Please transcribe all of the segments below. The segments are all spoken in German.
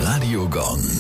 Radio Gong.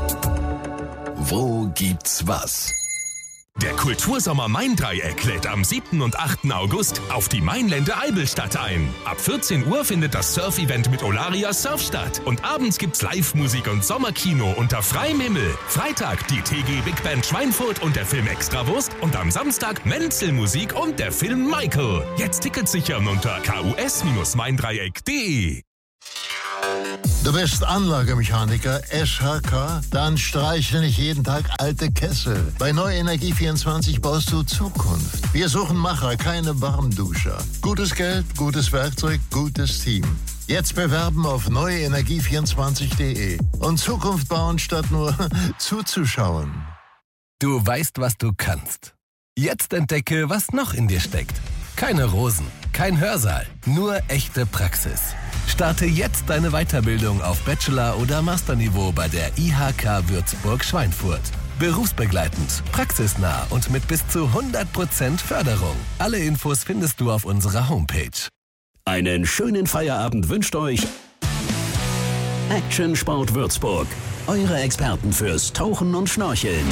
Wo gibt's was? Der Kultursommer Main-Dreieck lädt am 7. und 8. August auf die Mainlände Eibelstadt ein. Ab 14 Uhr findet das Surf-Event mit Olaria Surf statt. Und abends gibt's Live-Musik und Sommerkino unter freiem Himmel. Freitag die TG Big Band Schweinfurt und der Film Extrawurst. Und am Samstag Menzel-Musik und der Film Michael. Jetzt Tickets sichern unter kus-maindreieck.de. Du bist Anlagemechaniker, SHK? Dann streiche nicht jeden Tag alte Kessel. Bei Neue Energie 24 baust du Zukunft. Wir suchen Macher, keine Warmduscher. Gutes Geld, gutes Werkzeug, gutes Team. Jetzt bewerben auf neuenergie24.de und Zukunft bauen, statt nur zuzuschauen. Du weißt, was du kannst. Jetzt entdecke, was noch in dir steckt. Keine Rosen, kein Hörsaal, nur echte Praxis. Starte jetzt deine Weiterbildung auf Bachelor- oder Masterniveau bei der IHK Würzburg-Schweinfurt. Berufsbegleitend, praxisnah und mit bis zu 100% Förderung. Alle Infos findest du auf unserer Homepage. Einen schönen Feierabend wünscht euch Action Sport Würzburg. Eure Experten fürs Tauchen und Schnorcheln.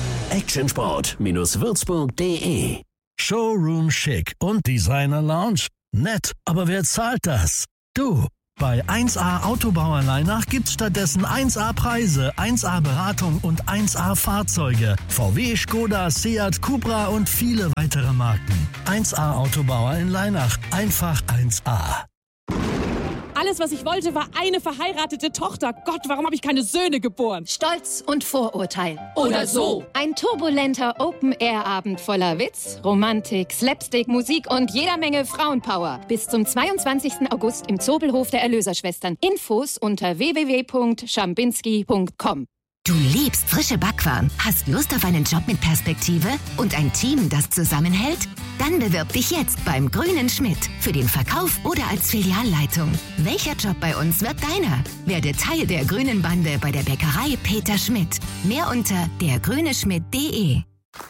actionsport-würzburg.de. Showroom Chic und Designer Lounge. Nett, aber wer zahlt das? Du. Bei 1A Autobauer Leinach gibt's stattdessen 1A Preise, 1A Beratung und 1A Fahrzeuge. VW, Skoda, Seat, Cupra und viele weitere Marken. 1A Autobauer in Leinach. Einfach 1A. Alles, was ich wollte, war eine verheiratete Tochter. Gott, warum habe ich keine Söhne geboren? Stolz und Vorurteil. Oder so. Ein turbulenter Open-Air-Abend voller Witz, Romantik, Slapstick, Musik und jeder Menge Frauenpower. Bis zum 22. August im Zobelhof der Erlöserschwestern. Infos unter www.schambinski.com. Du liebst frische Backwaren, hast Lust auf einen Job mit Perspektive und ein Team, das zusammenhält? Dann bewirb dich jetzt beim Grünen Schmidt für den Verkauf oder als Filialleitung. Welcher Job bei uns wird deiner? Werde Teil der Grünen Bande bei der Bäckerei Peter Schmidt. Mehr unter dergrüneschmidt.de.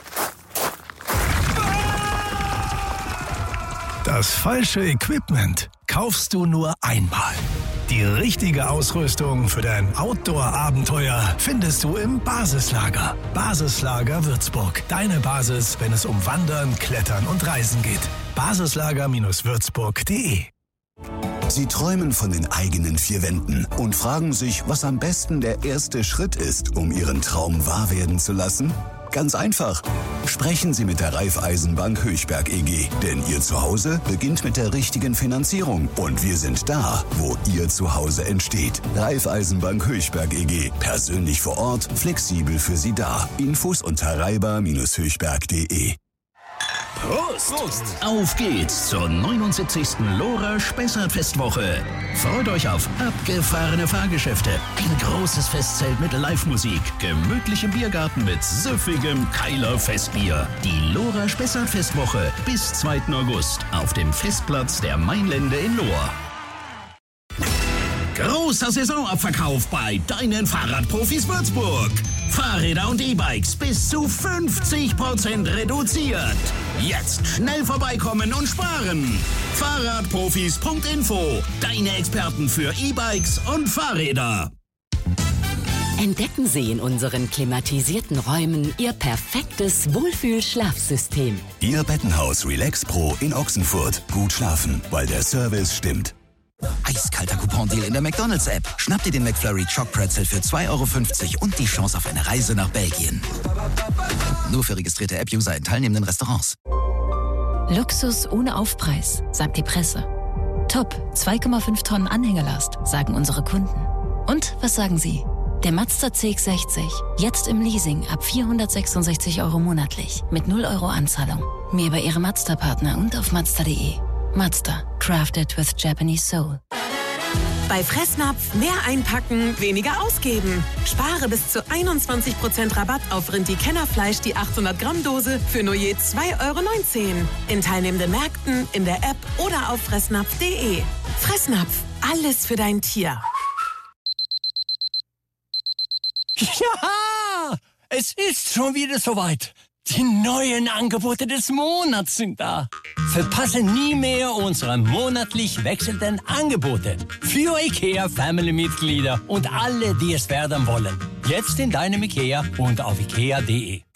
Das falsche Equipment kaufst du nur einmal. Die richtige Ausrüstung für dein Outdoor-Abenteuer findest du im Basislager. Basislager Würzburg. Deine Basis, wenn es um Wandern, Klettern und Reisen geht. Basislager-würzburg.de. Sie träumen von den eigenen vier Wänden und fragen sich, was am besten der erste Schritt ist, um Ihren Traum wahr werden zu lassen? Ganz einfach. Sprechen Sie mit der Raiffeisenbank Höchberg EG, denn Ihr Zuhause beginnt mit der richtigen Finanzierung und wir sind da, wo Ihr Zuhause entsteht. Raiffeisenbank Höchberg EG, persönlich vor Ort, flexibel für Sie da. Infos unter raiba-höchberg.de. Prost! Prost! Auf geht's zur 79. Lora Spessart-Festwoche. Freut euch auf abgefahrene Fahrgeschäfte, ein großes Festzelt mit Live-Musik, gemütlichem Biergarten mit süffigem Keiler Festbier. Die Lora Spessart-Festwoche bis 2. August auf dem Festplatz der Mainlände in Lohr. Großer Saisonabverkauf bei deinen Fahrradprofis Würzburg. Fahrräder und E-Bikes bis zu 50% reduziert. Jetzt schnell vorbeikommen und sparen. Fahrradprofis.info. Deine Experten für E-Bikes und Fahrräder. Entdecken Sie in unseren klimatisierten Räumen Ihr perfektes Wohlfühl-Schlafsystem. Ihr Bettenhaus Relax Pro in Ochsenfurt. Gut schlafen, weil der Service stimmt. Eiskalter Coupon-Deal in der McDonalds-App. Schnapp dir den McFlurry Choc Pretzel für 2,50 € und die Chance auf eine Reise nach Belgien. Nur für registrierte App-User in teilnehmenden Restaurants. Luxus ohne Aufpreis, sagt die Presse. Top, 2,5 Tonnen Anhängerlast, sagen unsere Kunden. Und was sagen Sie? Der Mazda CX-60, jetzt im Leasing ab 466 € monatlich, mit 0 € Anzahlung. Mehr bei Ihrem Mazda-Partner und auf Mazda.de. Mazda, crafted with Japanese soul. Bei Fressnapf mehr einpacken, weniger ausgeben. Spare bis zu 21% Rabatt auf Rindi-Kennerfleisch, die 800-Gramm-Dose für nur je 2,19 € in teilnehmenden Märkten, in der App oder auf fressnapf.de. Fressnapf, alles für dein Tier. Ja, es ist schon wieder soweit. Die neuen Angebote des Monats sind da. Verpasse nie mehr unsere monatlich wechselnden Angebote. Für IKEA-Family-Mitglieder und alle, die es werden wollen. Jetzt in deinem IKEA und auf ikea.de.